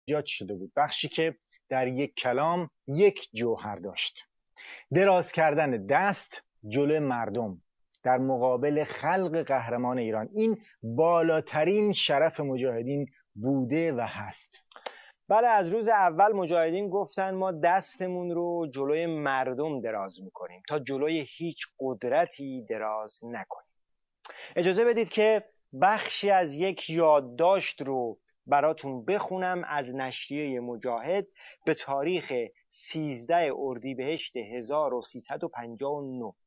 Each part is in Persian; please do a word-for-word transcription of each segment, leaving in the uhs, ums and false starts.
ایجاد شده بود، بخشی که در یک کلام یک جوهر داشت: دراز کردن دست جلوی مردم در مقابل خلق قهرمان ایران. این بالاترین شرف مجاهدین بوده و هست. بله، از روز اول مجاهدین گفتن ما دستمون رو جلوی مردم دراز میکنیم تا جلوی هیچ قدرتی دراز نکنیم. اجازه بدید که بخشی از یک یادداشت رو براتون بخونم از نشریه مجاهد به تاریخ سیزده اردیبهشت هزار و سیصد و پنجاه و نه.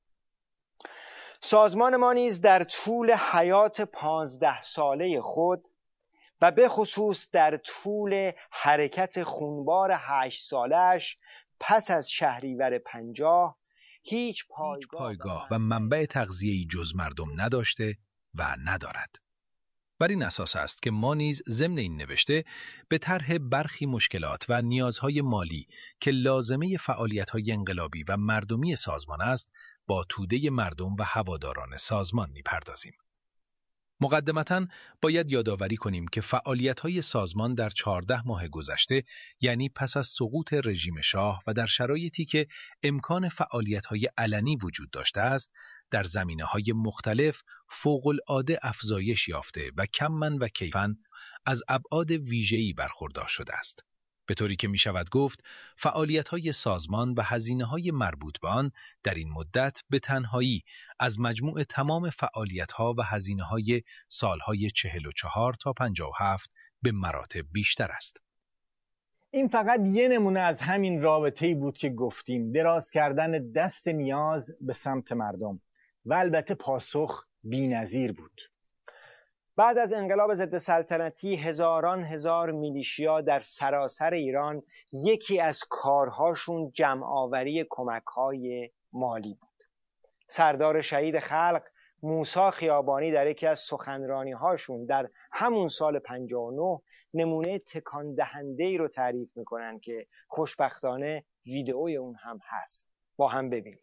سازمان ما نیز در طول حیات پانزده ساله خود و به خصوص در طول حرکت خونبار هشت سالش پس از شهریور پنجاه هیچ پایگاه, هیچ پایگاه و منبع تغذیه‌ای جز مردم نداشته و ندارد. بر این اساس است که ما نیز ضمن این نوشته به طرح برخی مشکلات و نیازهای مالی که لازمه فعالیت‌های انقلابی و مردمی سازمان است با توده مردم و هواداران سازمان می‌پردازیم. مقدمتاً باید یادآوری کنیم که فعالیت‌های سازمان در چهارده ماه گذشته، یعنی پس از سقوط رژیم شاه و در شرایطی که امکان فعالیت‌های علنی وجود داشته است، در زمینه‌های مختلف فوق‌العاده افزایش یافته و کماً و کیفاً از ابعاد ویژه‌ای برخوردار شده است. به طوری که می شود گفت فعالیت‌های سازمان و هزینه‌های مربوط به آن در این مدت به تنهایی از مجموع تمام فعالیت‌ها و هزینه‌های سال‌های چهل و چهار تا پنجاه و هفت به مراتب بیشتر است. این فقط یه نمونه از همین رابطه‌ای بود که گفتیم، دراز کردن دست نیاز به سمت مردم، و البته پاسخ بی‌نظیر بود. بعد از انقلاب ضد سلطنتی هزاران هزار میلیشیا در سراسر ایران یکی از کارهاشون جمع‌آوری کمک‌های مالی بود. سردار شهید خلق موسی خیابانی در یکی از سخنرانی‌هاشون در همون سال پنجاه و نه نمونه تکان دهنده‌ای رو تعریف می‌کنن که خوشبختانه ویدئوی اون هم هست. با هم ببینیم.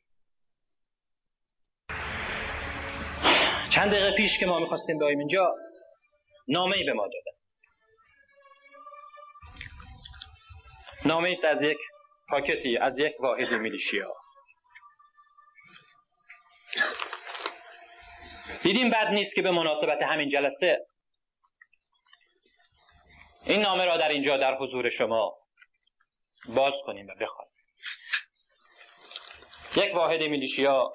چند دقیقه پیش که ما می‌خواستیم بیاییم اینجا، نامه‌ای به ما دادن. نامه‌ای است از یک پاکتی از یک واحد میلیشیا. دیدیم بد نیست که به مناسبت همین جلسه این نامه را در اینجا در حضور شما باز کنیم و بخوانیم. یک واحد میلیشیا،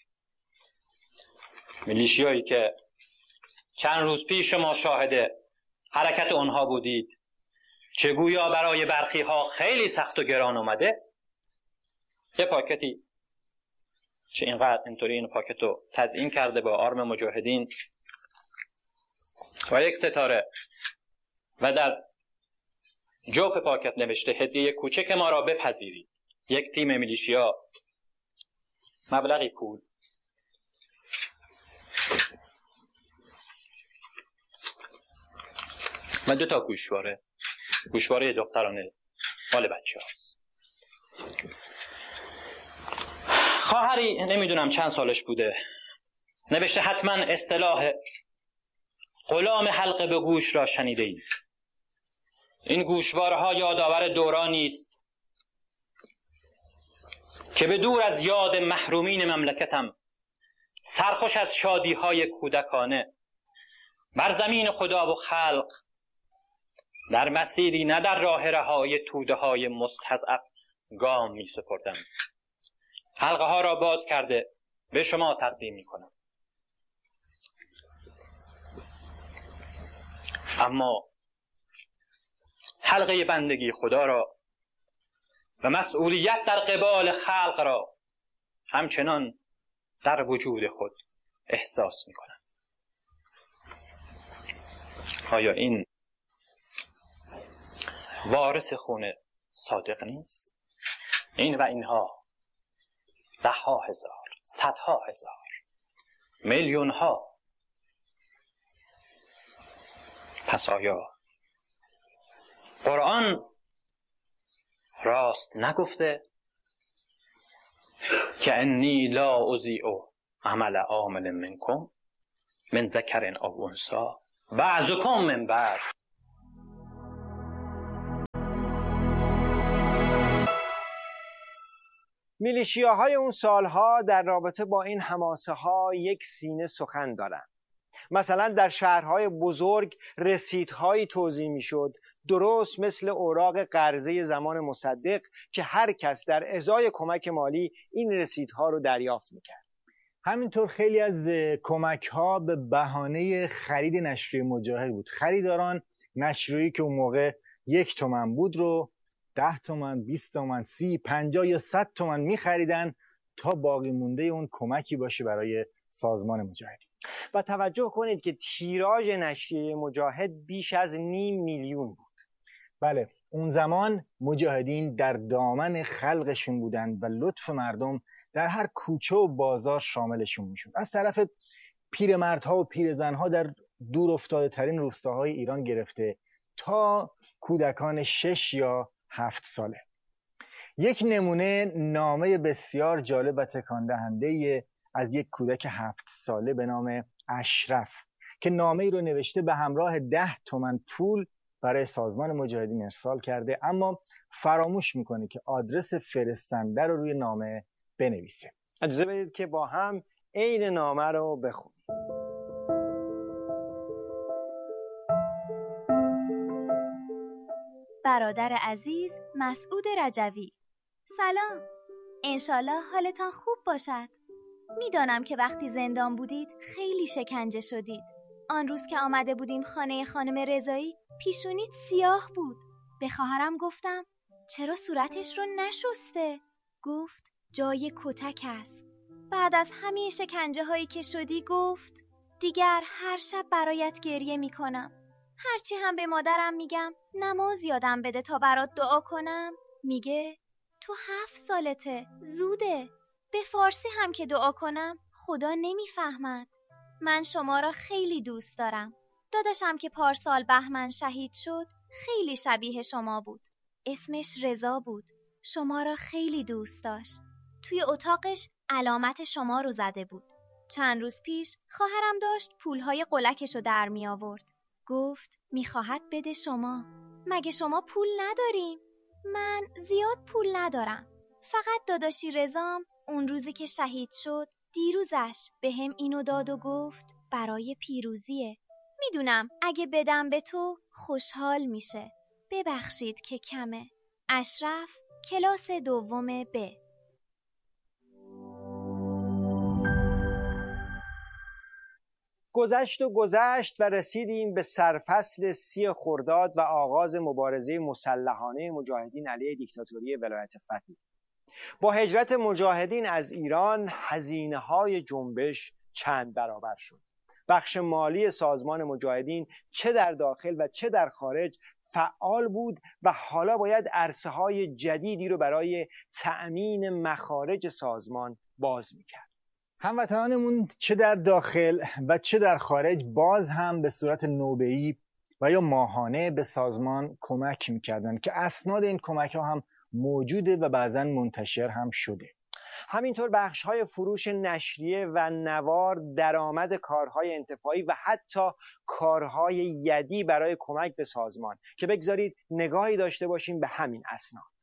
میلیشیایی که چند روز پیش شما شاهد حرکت آنها بودید، چه گویا برای برخی ها خیلی سخت و گران اومده، یه پاکتی چه اینقدر اینطوری این پاکت رو تزیین کرده با آرم مجاهدین و یک ستاره و در جوف پاکت نوشته هدیه کوچک ما را بپذیرید. یک تیم میلیشیا، مبلغی پول، و دو تا گوشواره گوشواره دخترانه مال بچه هاست. خواهری نمیدونم چند سالش بوده نوشته حتما اصطلاح غلام حلقه به گوش را شنیده اید. این گوشواره ها یادآور دورانی است که به دور از یاد محرومین مملکتم سرخوش از شادی های کودکانه بر زمین خدا و خلق در مسیری نه در راه رهای توده های مستضعف گام می سپردم. حلقه ها را باز کرده به شما تقدیم می کنم. اما حلقه بندگی خدا را و مسئولیت در قبال خلق را همچنان در وجود خود احساس می کنم. آیا این وارث خون صادق نیست؟ این و اینها ده ها هزار، صدها هزار، میلیون ها. پس آیا قرآن راست نگفته که انی لا اضیع عمل عامل منکم من ذکر او انثی بعضکم من بعض؟ میلیشیاهای اون سالها در رابطه با این حماسه ها یک سینه سخن دارن. مثلا در شهرهای بزرگ رسیدهایی توزیع میشد، درست مثل اوراق قرضه زمان مصدق که هر کس در ازای کمک مالی این رسیدها رو دریافت میکرد. همینطور خیلی از کمک ها به بهانه خرید نشریه مجاهد بود. خریداران نشریه‌ای که اون موقع یک تومن بود رو ده تومن، بیست تومن، سی، پنجاه یا صد تومن میخریدن تا باقی مونده اون کمکی باشه برای سازمان مجاهدین. و توجه کنید که تیراژ نشریه مجاهد بیش از نیم میلیون بود. بله، اون زمان مجاهدین در دامن خلقشون بودن و لطف مردم در هر کوچه و بازار شاملشون میشد. از طرف پیرمردها و پیرزنها در دور افتاده ترین روستاهای ایران گرفته تا کودکان شش یا هفت ساله. یک نمونه نامه بسیار جالب و تکان دهنده از یک کودک هفت ساله به نام اشرف که نامه ای رو نوشته به همراه ده تومن پول برای سازمان مجاهدین ارسال کرده، اما فراموش میکنه که آدرس فرستنده رو روی نامه بنویسه. اجازه بدید که با هم عین نامه رو بخونیم. برادر عزیز مسعود رجوی، سلام. انشالله حالتان خوب باشد. میدانم که وقتی زندان بودید خیلی شکنجه شدید. آن روز که آمده بودیم خانه خانم رضایی پیشونیت سیاه بود. به خواهرم گفتم چرا صورتش رو نشسته؟ گفت جای کتک است. بعد از همه شکنجه هایی که شدی گفت دیگر هر شب برایت گریه میکنم. هرچی هم به مادرم میگم نماز یادم بده تا برات دعا کنم، میگه تو هفت سالته، زوده. به فارسی هم که دعا کنم خدا نمیفهمد. من شما را خیلی دوست دارم. داداشم که پارسال بهمن شهید شد خیلی شبیه شما بود. اسمش رضا بود. شما را خیلی دوست داشت. توی اتاقش علامت شما رو زده بود. چند روز پیش خواهرم داشت پولهای قلکش رو در می آورد. گفت میخواهد بده شما. مگه شما پول نداریم؟ من زیاد پول ندارم. فقط داداشی رضام اون روزی که شهید شد دیروزش به هم اینو داد و گفت برای پیروزیه. میدونم اگه بدم به تو خوشحال میشه. ببخشید که کمه. اشرف، کلاس دوم ب. گذشت و گذشت و رسیدیم به سرفصل سی خرداد و آغاز مبارزه مسلحانه مجاهدین علیه دیکتاتوری ولایت فقیه. با هجرت مجاهدین از ایران هزینه‌های جنبش چند برابر شد. بخش مالی سازمان مجاهدین چه در داخل و چه در خارج فعال بود و حالا باید عرصه‌های جدیدی رو برای تأمین مخارج سازمان باز می‌کرد. هموطنانمون چه در داخل و چه در خارج باز هم به صورت نوبه‌ای و یا ماهانه به سازمان کمک می‌کردند که اسناد این کمک‌ها هم موجوده و بعضاً منتشر هم شده. همینطور بخش‌های فروش نشریه و نوار، درآمد کارهای انتفاعی و حتی کارهای یدی برای کمک به سازمان که بگذارید نگاهی داشته باشیم به همین اسناد.